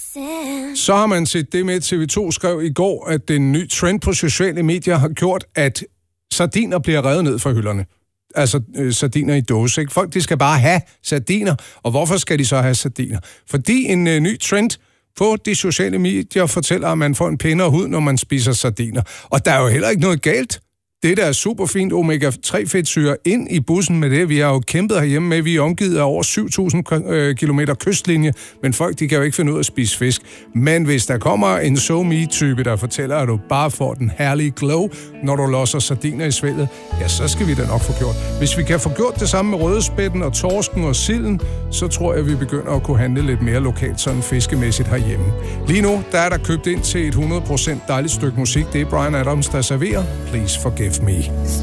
Så har man set det med, TV2 skrev i går, at den nye trend på sociale medier har gjort, at sardiner bliver revet ned fra hylderne. Altså sardiner i dåse, ikke? Folk, de skal bare have sardiner. Og hvorfor skal de så have sardiner? Fordi en ny trend på de sociale medier fortæller, at man får en pænere hud, når man spiser sardiner. Og der er jo heller ikke noget galt. Det der er super fint omega-3-fedtsyre ind i bussen med det. Vi har jo kæmpet herhjemme med, vi er omgivet af over 7.000 kilometer kystlinje, men folk, de kan jo ikke finde ud af at spise fisk. Men hvis der kommer en SoMe-type, der fortæller, at du bare får den herlige glow, når du losser sardiner i svældet, ja, så skal vi da nok få gjort. Hvis vi kan få gjort det samme med rødspætten og torsken og silden, så tror jeg, vi begynder at kunne handle lidt mere lokalt, sådan fiskemæssigt herhjemme. Lige nu, der er der købt ind til et 100% dejligt stykke musik. Det er Bryan Adams, der serverer Please Forgive Me.